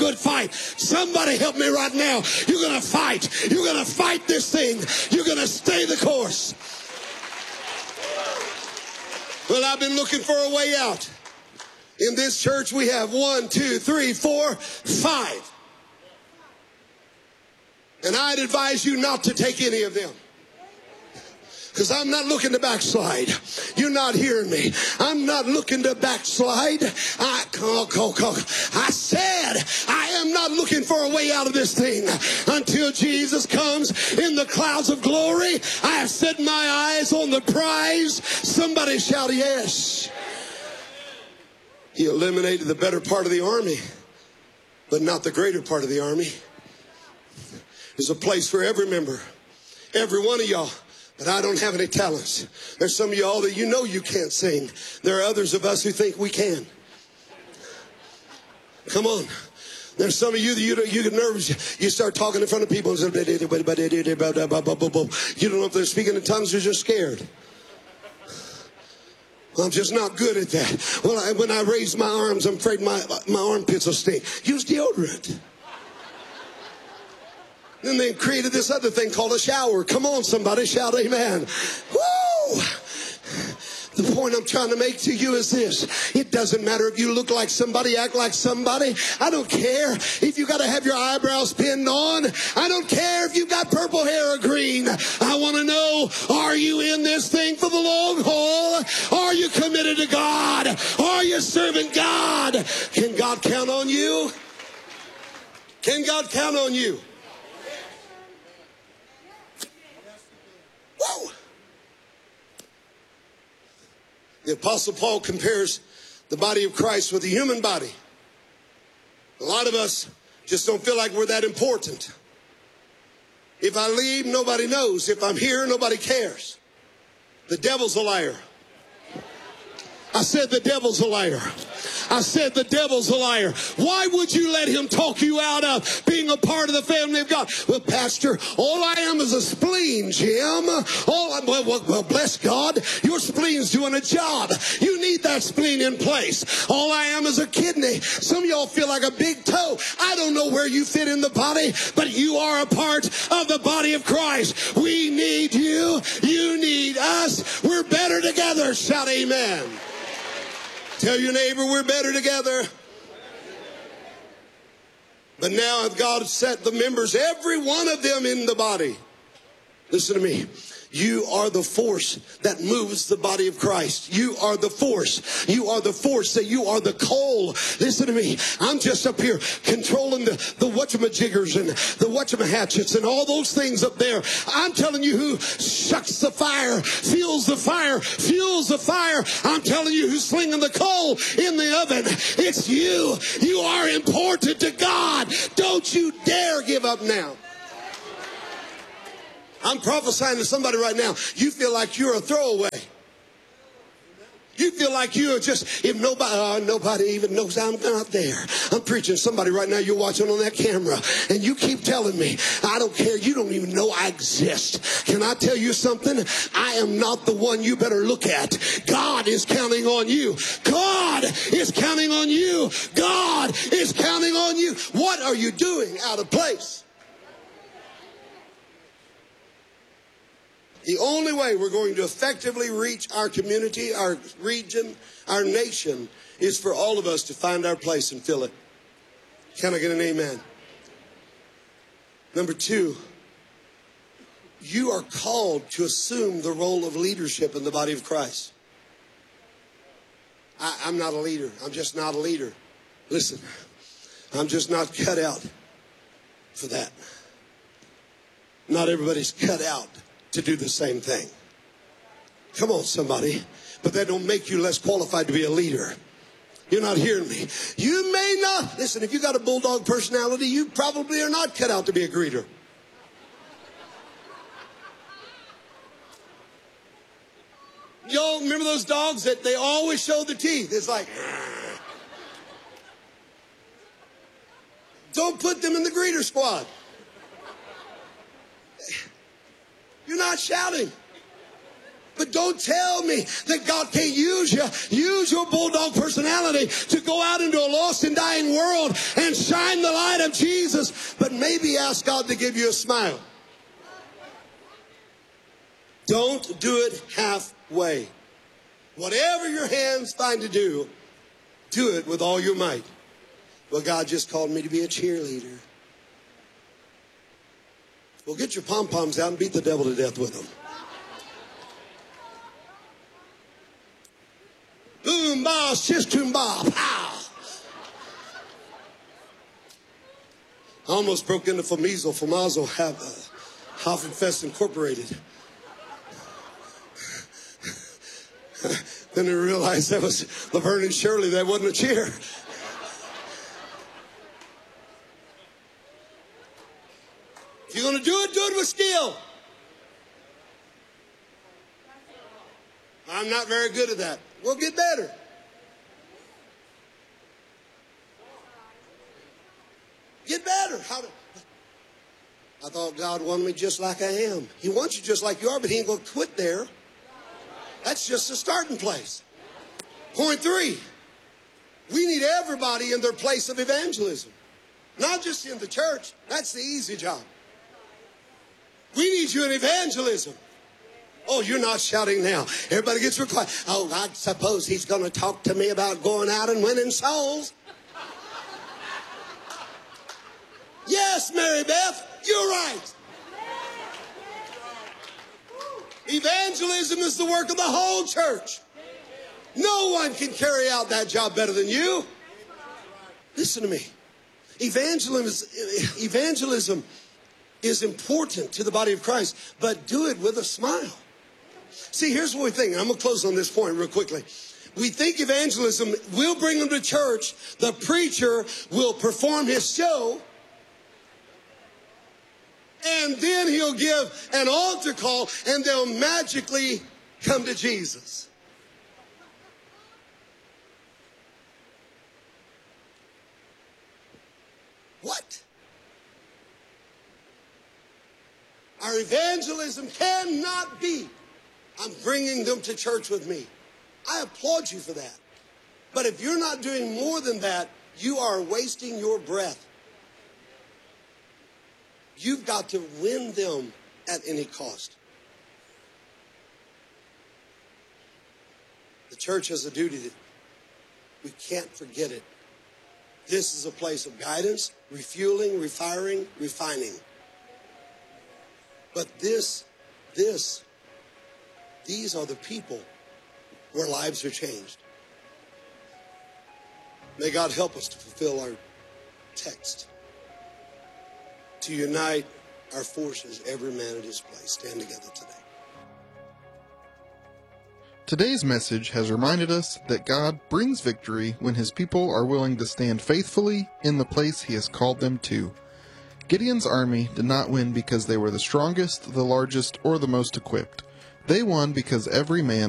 good fight. Somebody help me right now. You're going to fight. You're going to fight this thing. You're going to stay the course. Well, I've been looking for a way out. In this church, we have 1, 2, 3, 4, 5. And I'd advise you not to take any of them. Because I'm not looking to backslide. You're not hearing me. I'm not looking to backslide. I said I am not looking for a way out of this thing until Jesus comes in the clouds of glory. I have set my eyes on the prize. Somebody shout yes. He eliminated the better part of the army, but not the greater part of the army. There's a place for every member, every one of y'all. But I don't have any talents. There's some of y'all that you know you can't sing. There are others of us who think we can. Come on. There's some of you that you get nervous. You start talking in front of people. You don't know if they're speaking in tongues or just scared. I'm just not good at that. Well, when I raise my arms, I'm afraid my armpits will stink. Use deodorant. Then they created this other thing called a shower. Come on, somebody, shout amen. Woo! The point I'm trying to make to you is this. It doesn't matter if you look like somebody, act like somebody. I don't care if you got to have your eyebrows pinned on. I don't care if you got purple hair or green. I want to know, are you in this thing for the long haul? Are you committed to God? Are you serving God? Can God count on you? Can God count on you? Whoa. The Apostle Paul compares the body of Christ with the human body. A lot of us just don't feel like we're that important. If I leave, nobody knows. If I'm here, nobody cares. The devil's a liar. I said the devil's a liar. I said the devil's a liar. Why would you let him talk you out of being a part of the family of God? Well, Pastor, all I am is a spleen, Jim. Well, bless God, your spleen's doing a job. You need that spleen in place. All I am is a kidney. Some of y'all feel like a big toe. I don't know where you fit in the body, but you are a part of the body of Christ. We need you. You need us. We're better together. Shout amen. Tell your neighbor we're better together. But now God set the members, every one of them in the body. Listen to me. You are the force that moves the body of Christ. You are the force. You are the force that you are the coal. Listen to me. I'm just up here controlling the whatchamajiggers and the whatchamahatchets and all those things up there. I'm telling you who shucks the fire, fuels the fire, fuels the fire. I'm telling you who's slinging the coal in the oven. It's you. You are important to God. Don't you dare give up now. I'm prophesying to somebody right now. You feel like you're a throwaway. You feel like you're just, if nobody even knows I'm not there. I'm preaching to somebody right now, you're watching on that camera, and you keep telling me, I don't care, you don't even know I exist. Can I tell you something? I am not the one you better look at. God is counting on you. God is counting on you. God is counting on you. What are you doing out of place? The only way we're going to effectively reach our community, our region, our nation, is for all of us to find our place and fill it. Can I get an amen? Number 2, you are called to assume the role of leadership in the body of Christ. I'm not a leader. I'm just not a leader. Listen, I'm just not cut out for that. Not everybody's cut out to do the same thing. Come on, somebody. But that don't make you less qualified to be a leader. You're not hearing me. You may not. Listen, if you got a bulldog personality, you probably are not cut out to be a greeter. Y'all remember those dogs that they always show the teeth? It's like, don't put them in the greeter squad. You're not shouting. But don't tell me that God can't use you. Use your bulldog personality to go out into a lost and dying world and shine the light have Jesus, but maybe ask God to give you a smile. Don't do it halfway. Whatever your hands find to do it with all your might. Well, God just called me to be a cheerleader. Well, get your pom-poms out and beat the devil to death with them. Boom, ba, shish, toom, ba, pow. I almost broke into Famazo, Hoffenfest Incorporated. Then I realized that was Laverne and Shirley. That wasn't a cheer. If you're going to do it with skill. I'm not very good at that. We'll get better. Get better. I thought God wanted me just like I am. He wants you just like you are, but he ain't going to quit there. That's just a starting place. Point 3. We need everybody in their place of evangelism. Not just in the church. That's the easy job. We need you in evangelism. Oh, you're not shouting now. Everybody gets real quiet. Oh, I suppose he's going to talk to me about going out and winning souls. Yes, Mary Beth, you're right. Evangelism is the work of the whole church. No one can carry out that job better than you. Listen to me. Evangelism is important to the body of Christ, but do it with a smile. See, here's what we think. I'm going to close on this point real quickly. We think evangelism will bring them to church. The preacher will perform his show. And then he'll give an altar call and they'll magically come to Jesus. What? Our evangelism cannot be, I'm bringing them to church with me. I applaud you for that. But if you're not doing more than that, you are wasting your breath. You've got to win them at any cost. The church has a duty that we can't forget it. This is a place of guidance, refueling, refiring, refining. But these are the people where lives are changed. May God help us to fulfill our text. To unite our forces, every man at his place. Stand together today. Today's message has reminded us that God brings victory when his people are willing to stand faithfully in the place he has called them to. Gideon's army did not win because they were the strongest, the largest, or the most equipped. They won because every man